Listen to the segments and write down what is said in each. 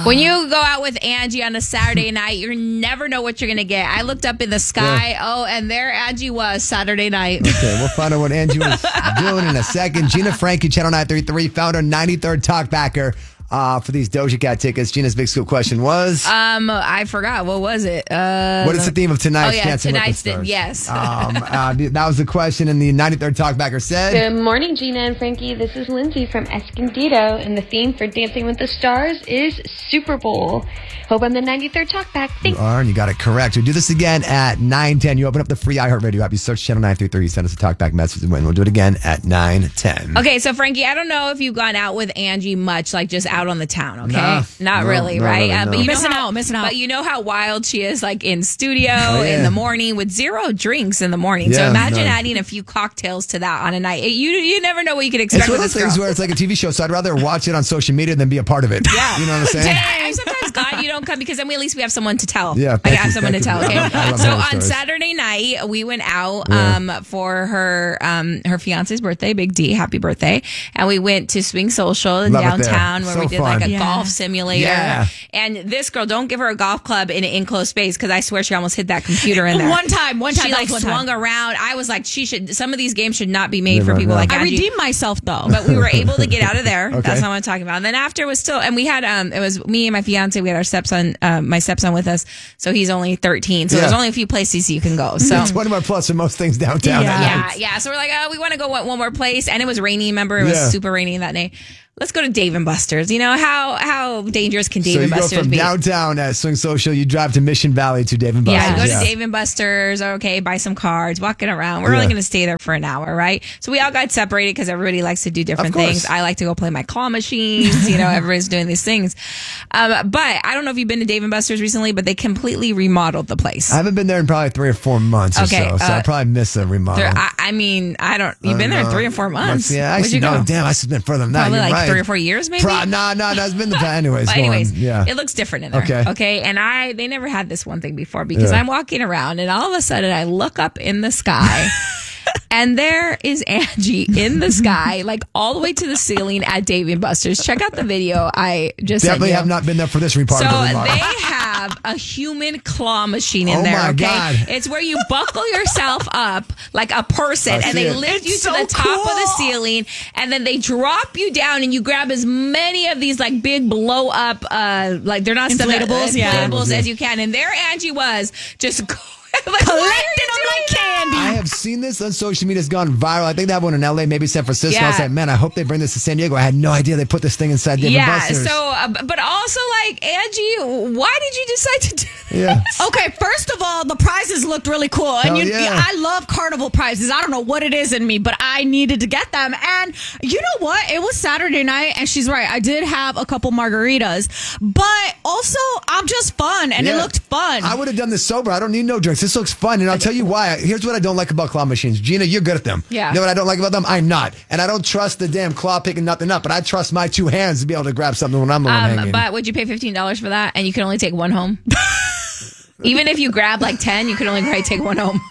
When you go out with Angie on a Saturday night, you never know what you're going to get. I looked up in the sky. Yeah. Oh, and there Angie was Saturday night. Okay, we'll find out what Angie was doing in a second. Gina Frankie, Channel 933, found her 93rd Talkbacker for these Doja Cat tickets. Gina's big school question was? I forgot. What was it? What is the theme of tonight's Dancing with the Stars? Yes. That was the question, and the 93rd Talkbacker said... Good morning, Gina and Frankie. This is Lindsay from Escondido, and the theme for Dancing with the Stars is Super Bowl. Hope I'm the 93rd Talkback. Thanks. You are, and you got it correct. We do this again at 9:10. You open up the free iHeartRadio app. You search Channel 933. You send us a Talkback message and win. We'll do it again at 9:10. Okay, so Frankie, I don't know if you've gone out with Angie much, like just out on the town, okay? Not really, right? Really, no. But you missing out. But you know how wild she is, like in studio in the morning with 0 drinks in the morning. So Yeah, imagine adding a few cocktails to that on a night. You never know what you could expect It's one with of this those things girl. where it's like a TV show, so I'd rather watch it on social media than be a part of it. Yeah. You know what I'm saying? I'm sometimes glad you don't come because then at least we have someone to tell. Yeah, I have someone to tell. Okay. I love So those on stories. Saturday night we went out for her fiance's birthday, Big D, happy birthday, and we went to Swing Social in Love it there. downtown where So we did fun. like a Yeah. golf simulator. Yeah. And this girl, don't give her a golf club in an enclosed space because I swear she almost hit that computer in there. One time. She that like was one swung time. around. I was like, some of these games should not be made for Never, people no. like I Angie. redeemed myself, though. But we were able to get out of there. Okay. That's not what I'm talking about. And then after was still, and we had, it was me and my fiance. We had our stepson, my stepson with us. So he's only 13. So Yeah. there's only a few places you can go. So 21 plus for most things downtown. Yeah. at night. yeah. So we're like, we want to go one more place. And it was rainy. Remember, it was Yeah. super rainy that day. Let's go to Dave and Buster's. You know, how dangerous can Dave So and you go Buster's from be? downtown at Swing Social, you drive to Mission Valley to Dave and Buster's. Yeah, go to Dave and Buster's. Okay, buy some cards, walking around. We're only going to stay there for an hour, right? So we all got separated because everybody likes to do different Of course. things. I like to go play my claw machines. You know, everybody's doing these things. But I don't know if you've been to Dave and Buster's recently, but they completely remodeled the place. I haven't been there in probably 3 or 4 months Okay, or so I probably miss a remodel. I don't. You've been there 3 or 4 months. Yeah, Where'd you actually, go? no, damn, I should have been further than that. Probably You're like right. 3 or 4 years, maybe. No, it's been the time. Anyways, But go anyways, on. Yeah. it looks different in there. Okay. And they never had this one thing before because Yeah. I'm walking around and all of a sudden I look up in the sky and there is Angie in the sky, like all the way to the ceiling at Dave and Buster's. Check out the video I just sent Definitely you. have not been there for this part So of the remodel. they have a human claw machine in Oh there. my Okay, God. it's where you buckle yourself up like a person, I and see they it. lift you It's to so the top of the cool. ceiling, and then they drop you down, and you grab as many of these like big blow up, like they're not Inflatables, yeah. inflatables as you can. And there Angie was just like, Collecting them like candy. I have seen this on social media. It's gone viral. I think they have one in LA, maybe San Francisco. I was Yeah. like, man, I hope they bring this to San Diego. I had no idea they put this thing inside Dave and Yeah. Buster's. So, but also like Angie, why did you decide to do this? Yeah. Okay, first of all, the prizes looked really cool. And Hell yeah. I love carnival prizes. I don't know what it is in me, but I needed to get them. And you know what? It was Saturday night, and she's right. I did have a couple margaritas, but also I'm just fun, and it Yeah. looked fun. I would have done this sober. I don't need no drinks. This looks fun. And I'll tell you why. Here's what I don't like about claw machines. Gina, you're good at them. Yeah. You know what I don't like about them? I'm not. And I don't trust the damn claw picking nothing up, but I trust my 2 hands to be able to grab something when I'm the one hanging. But would you pay $15 for that? And you can only take one home? Even if you grab like 10, you could only probably take one home.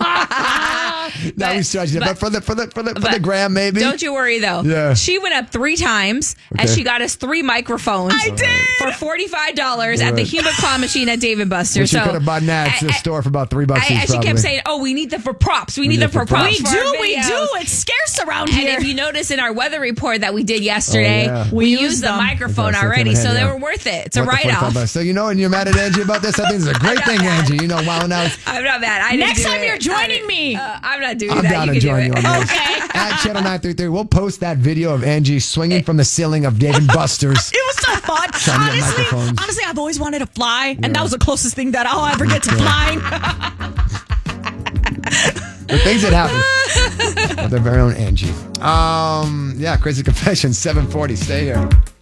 Now we stretched it. But for the gram, maybe. Don't you worry though. Yeah. She went up 3 times and Okay. she got us 3 microphones. I did! For $45 at the human claw machine at Dave and Buster's. Which you could have bought at the store for about $3 each, and she probably. kept saying, "Oh, we need them for props. We need them for props." we for our do. videos." It's scarce around And here. if you notice in our weather report that we did yesterday, Oh, yeah. we We used the them. microphone Okay, so already, it's in so they hand, yeah. were worth it. It's a Worth the write-off. $45. So you know, and you're mad at Angie about this. I think it's a great thing, Angie. You know, wilding out. I'm not mad. I didn't Next do time it. you're joining me. I'm not doing I'm that. down You to can do join it. you on this. Okay. At Channel 933, we'll post that video of Angie swinging from the ceiling of Dave and Buster's. It was so fun. Trying to get microphones. Honestly, I've always wanted to fly, and that was the closest thing that I'll ever get to flying. The things that happen with their very own Angie. Yeah, Crazy Confessions, 740. Stay here.